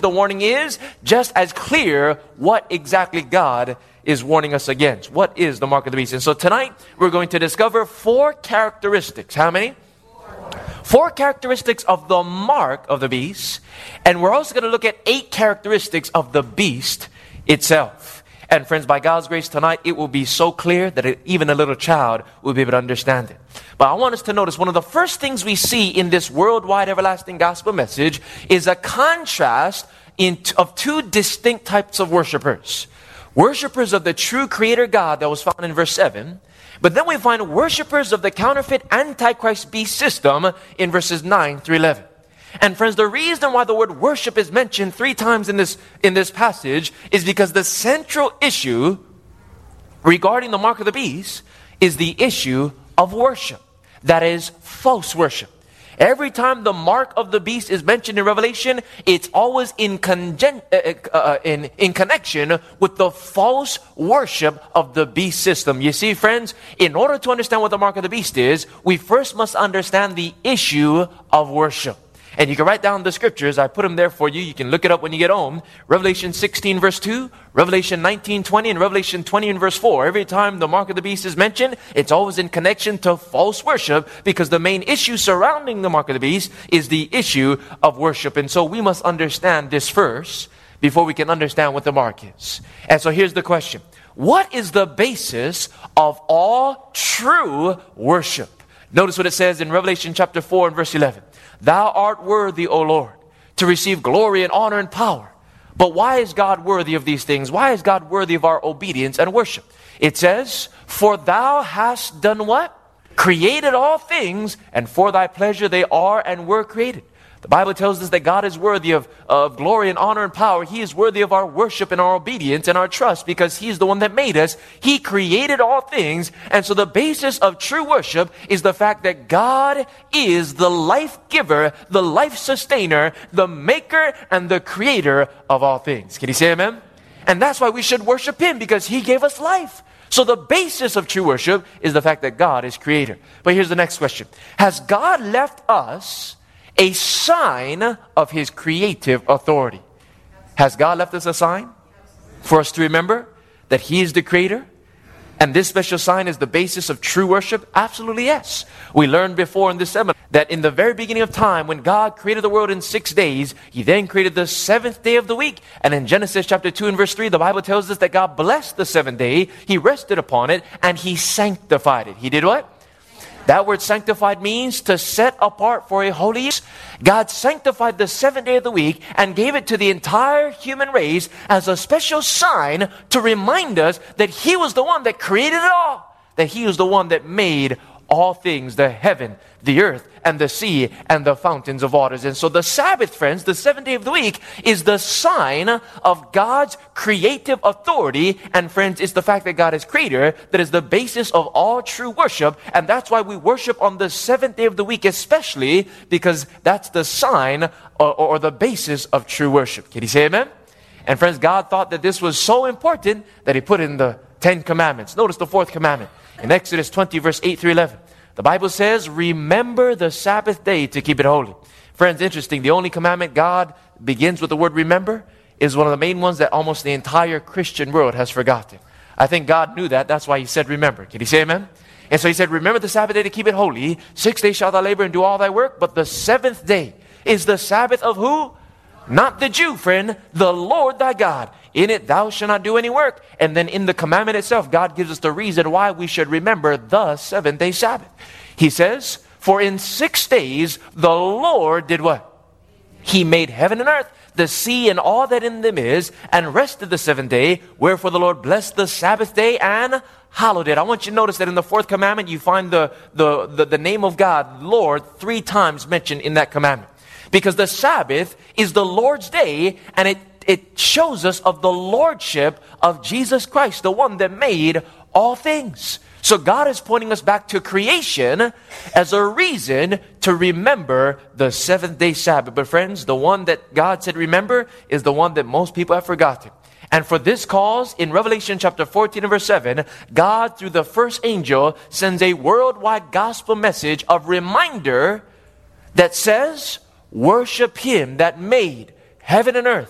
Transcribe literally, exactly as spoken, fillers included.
the warning is, just as clear what exactly God is warning us against. What is the mark of the beast? And so tonight, we're going to discover four characteristics. How many? Four characteristics of the mark of the beast. And we're also going to look at eight characteristics of the beast itself. And friends, by God's grace tonight, it will be so clear that it, even a little child will be able to understand it. But I want us to notice one of the first things we see in this worldwide everlasting gospel message is a contrast in t- of two distinct types of worshipers. Worshipers of the true Creator God that was found in verse seven. But then we find worshipers of the counterfeit Antichrist beast system in verses nine through eleven. And friends, the reason why the word worship is mentioned three times in this, in this passage is because the central issue regarding the mark of the beast is the issue of worship. That is false worship. Every time the mark of the beast is mentioned in Revelation, it's always in, congen- uh, uh, in, in connection with the false worship of the beast system. You see, friends, in order to understand what the mark of the beast is, we first must understand the issue of worship. And you can write down the scriptures. I put them there for you. You can look it up when you get home. Revelation sixteen verse two, Revelation nineteen twenty, and Revelation twenty and verse four. Every time the mark of the beast is mentioned, it's always in connection to false worship, because the main issue surrounding the mark of the beast is the issue of worship. And so we must understand this first before we can understand what the mark is. And so here's the question. What is the basis of all true worship? Notice what it says in Revelation chapter four and verse eleven. Thou art worthy, O Lord, to receive glory and honor and power. But why is God worthy of these things? Why is God worthy of our obedience and worship? It says, for thou hast done what? Created all things, and for thy pleasure they are and were created. The Bible tells us that God is worthy of, of glory and honor and power. He is worthy of our worship and our obedience and our trust, because He's the one that made us. He created all things. And so the basis of true worship is the fact that God is the life giver, the life sustainer, the maker and the creator of all things. Can you say amen? And that's why we should worship Him, because He gave us life. So the basis of true worship is the fact that God is creator. But here's the next question. Has God left us a sign of His creative authority? Has God left us a sign for us to remember that He is the creator? And this special sign is the basis of true worship? Absolutely yes. We learned before in this seminar that in the very beginning of time, when God created the world in six days, He then created the seventh day of the week. And in Genesis chapter two and verse three, the Bible tells us that God blessed the seventh day, He rested upon it, and He sanctified it. He did what? That word sanctified means to set apart for a holy use. God sanctified the seventh day of the week and gave it to the entire human race as a special sign to remind us that He was the one that created it all. That He was the one that made all things, the heaven, the earth, and the sea, and the fountains of waters. And so the Sabbath, friends, the seventh day of the week, is the sign of God's creative authority. And friends, it's the fact that God is creator that is the basis of all true worship. And that's why we worship on the seventh day of the week especially, because that's the sign or, or the basis of true worship. Can you say amen? And friends, God thought that this was so important that He put in the Ten Commandments. Notice the fourth commandment. In Exodus twenty, verse eight through eleven. The Bible says, remember the Sabbath day to keep it holy. Friends, interesting. The only commandment God begins with the word remember is one of the main ones that almost the entire Christian world has forgotten. I think God knew that. That's why He said remember. Can you say amen? And so He said, remember the Sabbath day to keep it holy. Six days shalt thou labor and do all thy work. But the seventh day is the Sabbath of who? Not the Jew, friend. The Lord thy God. In it thou shalt not do any work. And then in the commandment itself, God gives us the reason why we should remember the seventh day Sabbath. He says, for in six days the Lord did what? He made heaven and earth, the sea and all that in them is, and rested the seventh day. Wherefore the Lord blessed the Sabbath day and hallowed it. I want you to notice that in the fourth commandment, you find the, the, the, the name of God, Lord, three times mentioned in that commandment. Because the Sabbath is the Lord's day, and it It shows us of the lordship of Jesus Christ, the one that made all things. So God is pointing us back to creation as a reason to remember the seventh day Sabbath. But friends, the one that God said remember is the one that most people have forgotten. And for this cause, in Revelation chapter fourteen and verse seven, God through the first angel sends a worldwide gospel message of reminder that says, worship Him that made heaven and earth,